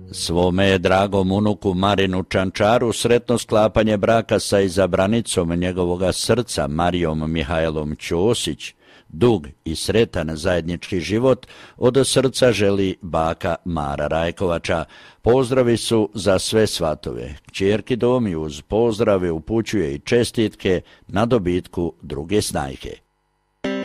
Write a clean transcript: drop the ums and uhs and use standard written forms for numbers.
Svome dragom unuku Marinu Čančaru sretno sklapanje braka sa izabranicom njegovoga srca Marijom Mihajlom Ćosić, dug i sretan zajednički život od srca želi baka Mara Rajkovača. Pozdravi su za sve svatove. Kćerki Domi uz pozdrave upućuje i čestitke na dobitku druge snajke.